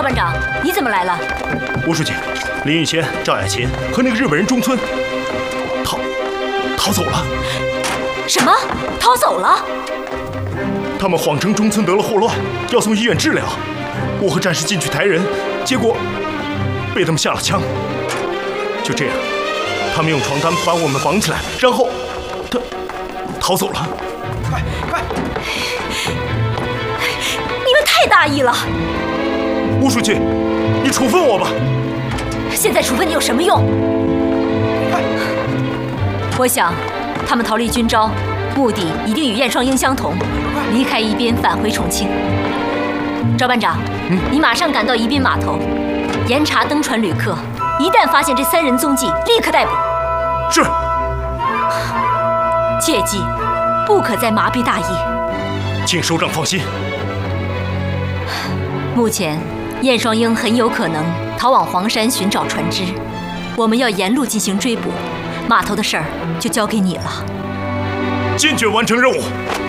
班长，你怎么来了？ 吴书记，林玉谦、赵雅琴和那个日本人中村逃走了。 什么？逃走了？ 他们谎称中村得了霍乱，要送医院治疗。我和战士进去抬人，结果被他们下了枪。就这样，他们用床单把我们绑起来，然后他逃走了。 快！ 你们太大意了！ 吴书记，你处分我吧。 现在处分你有什么用？ 快！ 我想，他们逃离军招，目的一定与燕双鹰相同，离开宜宾返回重庆。赵班长，你马上赶到宜宾码头，严查登船旅客，一旦发现这3人踪迹，立刻逮捕。 是。 切记，不可再麻痹大意。 请首长放心。 目前，燕双鹰很有可能逃往黄山寻找船只，我们要沿路进行追捕。码头的事儿就交给你了。 坚决完成任务。